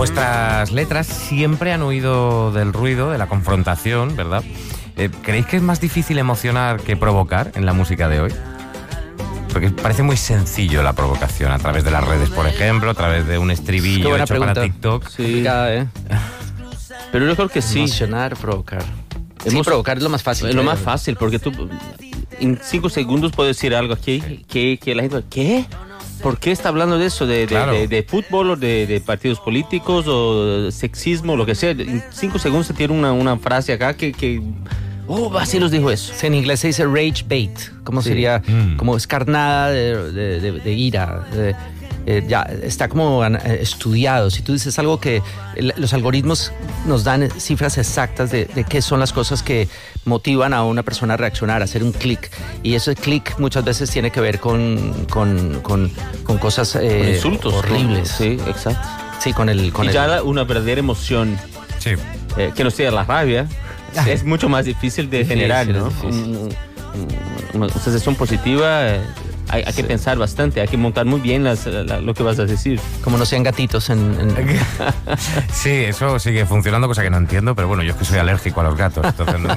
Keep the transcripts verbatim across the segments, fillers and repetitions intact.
Vuestras letras siempre han huido del ruido, de la confrontación, ¿verdad? Eh, ¿Creéis que es más difícil emocionar que provocar en la música de hoy? Porque parece muy sencillo la provocación, a través de las redes, por ejemplo, a través de un estribillo hecho pregunta. para TikTok. Sí, ya, ¿eh? Pero yo creo que sí. Emocionar, provocar. Sí, Hemos- provocar es lo más fácil. Es lo creo. más fácil, porque tú en cinco segundos puedes decir algo aquí que, que la gente va, ¿qué? ¿Por qué está hablando de eso? ¿De, de, Claro. de, de fútbol o de, de partidos políticos o sexismo, lo que sea? En cinco segundos se tiene una, una frase acá que, que... Oh, así nos dijo eso. Sí, en inglés se dice rage bait, como Sí. sería Mm. como escarnada de, de, de- de ira. de- eh, ya está como eh, estudiado. Si tú dices algo que el- los algoritmos nos dan cifras exactas de, de qué son las cosas que motivan a una persona a reaccionar, a hacer un clic. Y ese clic muchas veces tiene que ver con, con, con, con cosas eh, Con insultos. horribles. Sí, exacto. Sí, con el... Con y el ya la- una verdadera emoción Sí. eh, que no sea la rabia es mucho más difícil de Difícil, generar, ¿no? es difícil. Un- un- una sensación positiva, eh, hay, hay que Sí. pensar bastante, hay que montar muy bien las- la- lo que vas a decir. como no sean gatitos en... en- Sí, eso sigue funcionando, cosa que no entiendo, pero bueno, yo es que soy alérgico a los gatos, entonces no.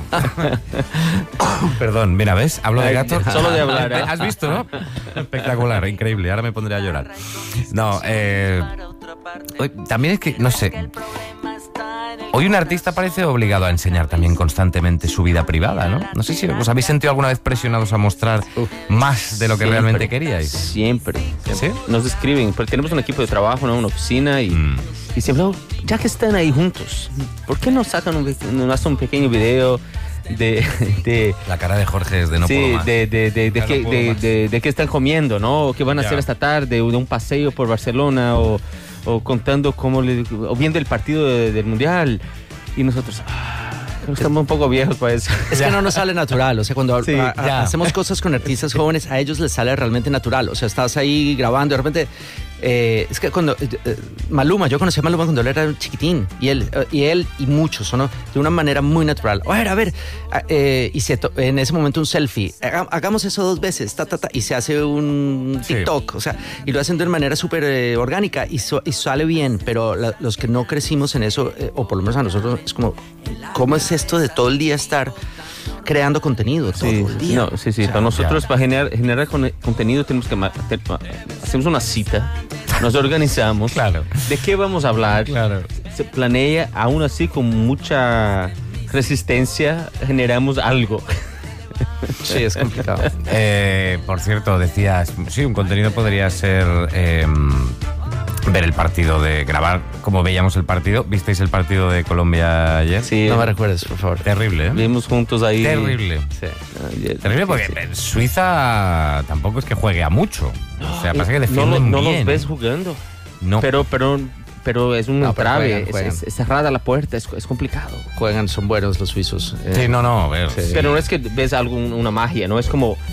Perdón, mira, ¿ves? Hablo de Ay, gatos. solo de hablar, ¿eh? ¿Has visto, no? Espectacular, increíble, ahora me pondré a llorar. No, eh... hoy- también es que, no sé... Hoy un artista parece obligado a enseñar también constantemente su vida privada, ¿no? No sé si os habéis sentido alguna vez presionados a mostrar más de lo que Siempre, realmente queríais. Siempre. ¿Sí? Nos escriben, porque tenemos un equipo de trabajo, ¿no? Una oficina y, Mm. y siempre, "Oh, ya que están ahí juntos, ¿por qué no sacan un, ve- no hacen un pequeño video de, de, La cara de Jorge es de no sí, puedo más. de, de, de, de Ya no qué, puedo de, más. de- de qué están comiendo, ¿no? O qué van a Ya. hacer esta tarde, de un paseo por Barcelona o, o contando cómo le, o viendo el partido de- del Mundial. Y nosotros, ah, creo que estamos un poco viejos para eso. Es que no nos sale natural, o sea, cuando Sí, a- a- ya. hacemos cosas con artistas jóvenes, a ellos les sale realmente natural, o sea, estás ahí grabando, de repente, eh, es que cuando, eh, eh, Maluma, yo conocí a Maluma cuando él era chiquitín, y él, eh, y él y muchos, ¿no? De una manera muy natural, a ver, a ver, a- eh, y se to- en ese momento un selfie, haga- hagamos eso dos veces, ta, ta, ta, y se hace un Sí. TikTok, o sea, y lo hacen de una manera súper eh, orgánica, y, so- y sale bien, pero la- los que no crecimos en eso, eh, o por lo menos a nosotros, es como, ¿cómo es esto de todo el día estar creando contenido todo Sí, el día? no, sí, sí. O sea, Para nosotros, ya. para generar, generar con- contenido, tenemos que ma- te- ma- hacemos una cita, nos organizamos. Claro. ¿De qué vamos a hablar? Claro. Se planea, aún así, con mucha resistencia, generamos algo. Sí, es complicado. Eh, por cierto, decías, sí, un contenido podría ser eh, ver el partido, de grabar como veíamos el partido. ¿Visteis el partido de Colombia ayer? Sí, No me recuerdes, por favor. Terrible, ¿eh? vimos juntos ahí. Terrible. Sí. Ayer. Terrible porque Sí. en Suiza tampoco es que juegue a mucho. O sea, pasa que no, defienden lo- no bien. los ves jugando. No. Pero, pero, pero es un No, pero trave, juegan, es- juegan. Es, es cerrada la puerta, es, es complicado. Juegan, son buenos los suizos. Eh, Sí, no, no. a ver, Sí. sí. Pero no es que ves algo, una magia, ¿no? Es como